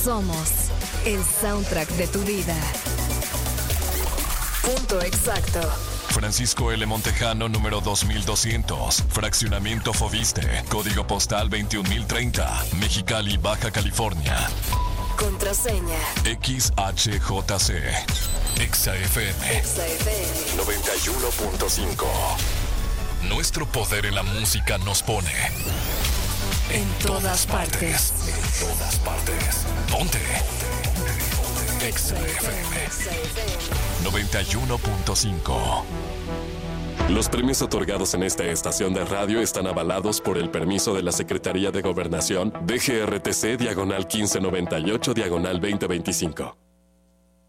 Somos el soundtrack de tu vida. Punto exacto. Francisco L. Montejano, número 2200, Fraccionamiento Foviste, Código Postal 21030, Mexicali, Baja California. Contraseña XHJC. XAFM 91.5. Nuestro poder en la música nos pone en todas partes. En todas partes. Ponte. XAFM 91.5. Los premios otorgados en esta estación de radio están avalados por el permiso de la Secretaría de Gobernación, DGRTC, diagonal 1598, diagonal 2025.